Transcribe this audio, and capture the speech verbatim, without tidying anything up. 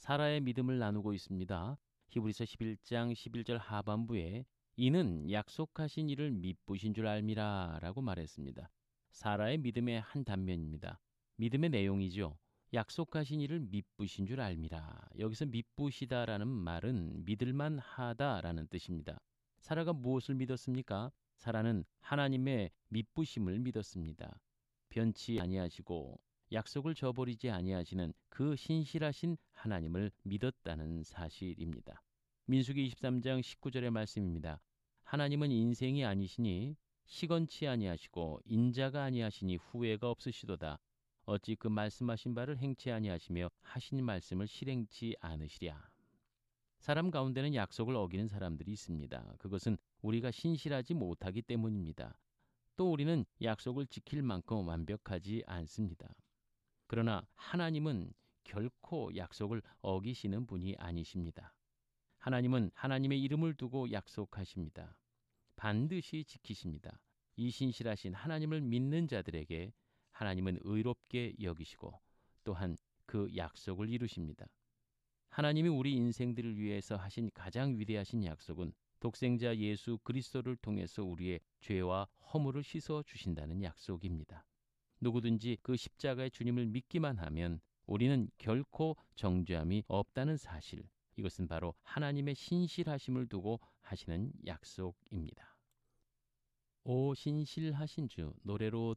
사라의 믿음을 나누고 있습니다. 히브리서 십일 장 십일 절 하반부에 이는 약속하신 이를 미쁘신 줄 알미라 라고 말했습니다. 사라의 믿음의 한 단면입니다. 믿음의 내용이죠. 약속하신 이를 미쁘신 줄 알미라. 여기서 미쁘시다라는 말은 믿을만 하다라는 뜻입니다. 사라가 무엇을 믿었습니까? 사라는 하나님의 미쁘심을 믿었습니다. 변치 아니하시고 약속을 저버리지 아니하시는 그 신실하신 하나님을 믿었다는 사실입니다. 민수기 이십삼 장 십구 절의 말씀입니다. 하나님은 인생이 아니시니 시건치 아니하시고 인자가 아니하시니 후회가 없으시도다. 어찌 그 말씀하신 바를 행치 아니하시며 하신 말씀을 실행치 않으시랴. 사람 가운데는 약속을 어기는 사람들이 있습니다. 그것은 우리가 신실하지 못하기 때문입니다. 또 우리는 약속을 지킬 만큼 완벽하지 않습니다. 그러나 하나님은 결코 약속을 어기시는 분이 아니십니다. 하나님은 하나님의 이름을 두고 약속하십니다. 반드시 지키십니다. 이 신실하신 하나님을 믿는 자들에게 하나님은 의롭게 여기시고 또한 그 약속을 이루십니다. 하나님이 우리 인생들을 위해서 하신 가장 위대하신 약속은 독생자 예수 그리스도를 통해서 우리의 죄와 허물을 씻어 주신다는 약속입니다. 누구든지 그 십자가의 주님을 믿기만 하면 우리는 결코 정죄함이 없다는 사실, 이것은 바로 하나님의 신실하심을 두고 하시는 약속입니다. 오 신실하신 주 노래로